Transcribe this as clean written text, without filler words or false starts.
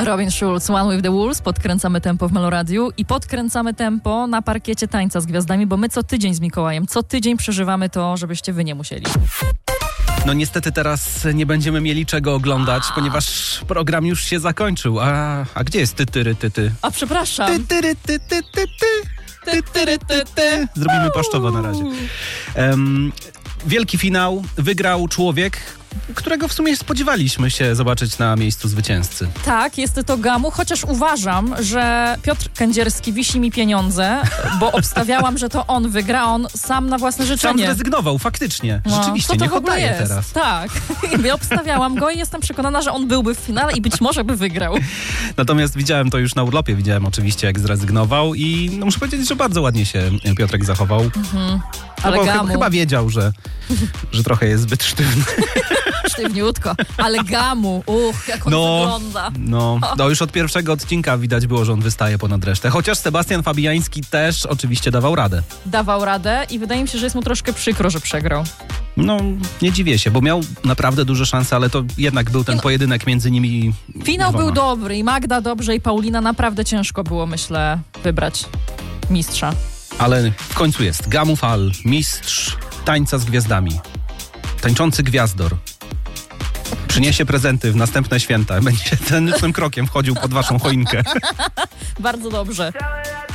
Robin Schulz, One with the Wolves. Podkręcamy tempo w Meloradiu i podkręcamy tempo na parkiecie Tańca z Gwiazdami, bo my co tydzień z Mikołajem, co tydzień przeżywamy to, żebyście wy nie musieli. No niestety teraz nie będziemy mieli czego oglądać, ponieważ program już się zakończył. A gdzie jest ty? A przepraszam. Ty. Zrobimy paszczowo na razie. Wielki finał wygrał człowiek, którego w sumie spodziewaliśmy się zobaczyć na miejscu zwycięzcy. Tak, jest to Gamu, chociaż uważam, że Piotr Kędzierski wisi mi pieniądze, bo obstawiałam, że to on wygra, on sam na własne życzenie. Sam zrezygnował, faktycznie. Rzeczywiście, co nie to w ogóle oddaje jest? teraz. Tak, ja obstawiałam go i jestem przekonana, że on byłby w finale i być może by wygrał. Natomiast widziałem to już na urlopie, widziałem oczywiście jak zrezygnował i muszę powiedzieć, że bardzo ładnie się Piotrek zachował. Ale Gamu... chyba wiedział, że trochę jest zbyt sztywny. Sztywniutko, ale Gamu, jak on wygląda. No, już od pierwszego odcinka widać było, że on wystaje ponad resztę. Chociaż Sebastian Fabiański też oczywiście dawał radę. Dawał radę i wydaje mi się, że jest mu troszkę przykro, że przegrał. No, nie dziwię się, bo miał naprawdę duże szanse, ale to jednak był ten pojedynek między nimi. Finał był dobry i Magda dobrze i Paulina naprawdę ciężko było, myślę, wybrać mistrza. Ale w końcu jest Gamu Fal, mistrz Tańca z Gwiazdami. Tańczący gwiazdor. Przyniesie prezenty w następne święta. Będzie ten krokiem wchodził pod waszą choinkę. Bardzo dobrze.